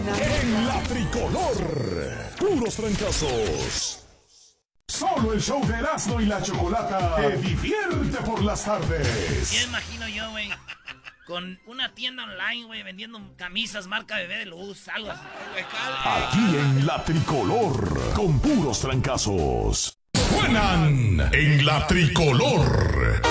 En la tricolor, puros trancazos. Solo el show de Erasmo y la Chocolata te divierte por las tardes. Ya imagino yo, güey, con una tienda online, güey, vendiendo camisas marca Bebé de Luz, algo así. Aquí en la tricolor, con puros trancazos. Suenan en la tricolor.